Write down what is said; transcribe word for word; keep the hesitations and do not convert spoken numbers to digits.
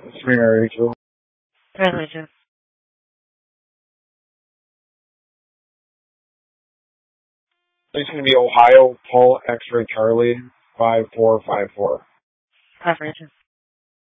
Three Mary Rachel. Religious. It's going to be Ohio Paul X-ray Charlie five four five four. Beverages.